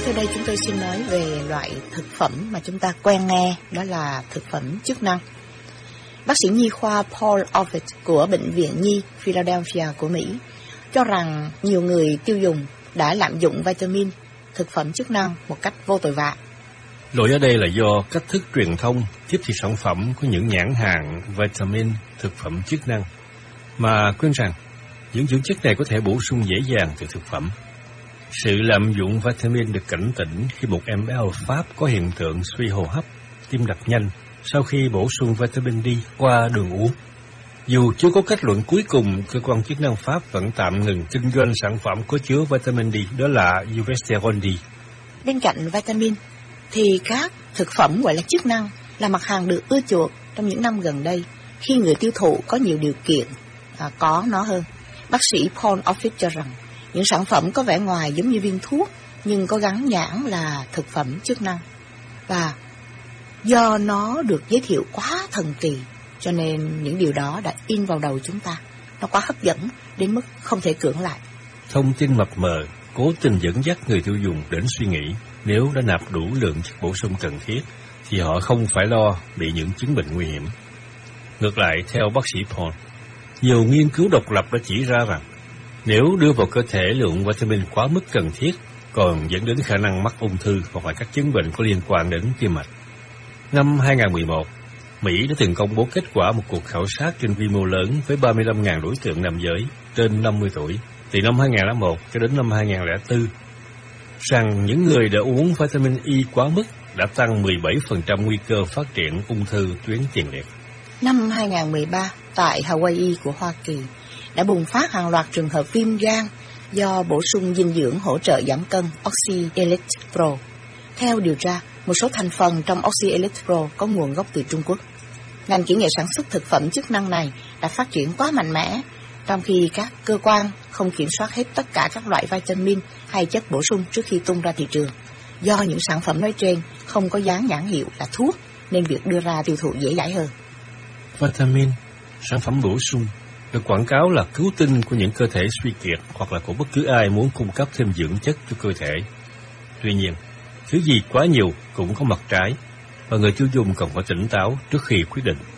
Sau đây chúng tôi xin nói về loại thực phẩm mà chúng ta quen nghe, đó là thực phẩm chức năng. Bác sĩ nhi khoa Paul Offit của Bệnh viện Nhi Philadelphia của Mỹ cho rằng nhiều người tiêu dùng đã lạm dụng vitamin, thực phẩm chức năng một cách vô tội vạ. Lỗi ở đây là do cách thức truyền thông tiếp thị sản phẩm có những nhãn hàng vitamin, thực phẩm chức năng, mà quên rằng những dưỡng chất này có thể bổ sung dễ dàng từ thực phẩm. Sự lạm dụng vitamin được cảnh tỉnh khi một em bé ở Pháp có hiện tượng suy hô hấp, tim đập nhanh sau khi bổ sung vitamin D qua đường uống. Dù chưa có kết luận cuối cùng, cơ quan chức năng Pháp vẫn tạm ngừng kinh doanh sản phẩm có chứa vitamin D, đó là Uvesterol D. Bên cạnh vitamin thì các thực phẩm gọi là chức năng là mặt hàng được ưa chuộng trong những năm gần đây khi người tiêu thụ có nhiều điều kiện có nó hơn. Bác sĩ Paul Offit cho rằng những sản phẩm có vẻ ngoài giống như viên thuốc nhưng có gắn nhãn là thực phẩm chức năng, và do nó được giới thiệu quá thần kỳ cho nên những điều đó đã in vào đầu chúng ta. Nó quá hấp dẫn đến mức không thể cưỡng lại. Thông tin mập mờ cố tình dẫn dắt người tiêu dùng đến suy nghĩ nếu đã nạp đủ lượng chất bổ sung cần thiết thì họ không phải lo bị những chứng bệnh nguy hiểm. Ngược lại, theo bác sĩ Paul, nhiều nghiên cứu độc lập đã chỉ ra rằng nếu đưa vào cơ thể lượng vitamin quá mức cần thiết còn dẫn đến khả năng mắc ung thư hoặc là các chứng bệnh có liên quan đến tim mạch. Năm 2011, Mỹ đã từng công bố kết quả một cuộc khảo sát trên quy mô lớn với 35.000 đối tượng nam giới trên 50 tuổi, từ năm 2001 cho đến năm 2004, rằng những người đã uống vitamin E quá mức đã tăng 17% nguy cơ phát triển ung thư tuyến tiền liệt. Năm 2013, tại Hawaii của Hoa Kỳ, đã bùng phát hàng loạt trường hợp viêm gan do bổ sung dinh dưỡng hỗ trợ giảm cân Oxy Elite Pro. Theo điều tra, một số thành phần trong Oxy Elite Pro có nguồn gốc từ Trung Quốc. Ngành kỹ nghệ sản xuất thực phẩm chức năng này đã phát triển quá mạnh mẽ, trong khi các cơ quan không kiểm soát hết tất cả các loại vitamin hay chất bổ sung trước khi tung ra thị trường. Do những sản phẩm nói trên không có dán nhãn hiệu là thuốc, nên việc đưa ra tiêu thụ dễ dãi hơn. Vitamin, sản phẩm bổ sung, được quảng cáo là cứu tinh của những cơ thể suy kiệt hoặc là của bất cứ ai muốn cung cấp thêm dưỡng chất cho cơ thể. Tuy nhiên, thứ gì quá nhiều cũng có mặt trái, và người tiêu dùng cần phải tỉnh táo trước khi quyết định.